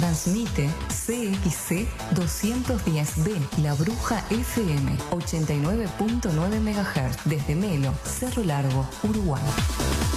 Transmite CXC 210B, La Bruja FM, 89.9 MHz, desde Melo, Cerro Largo, Uruguay.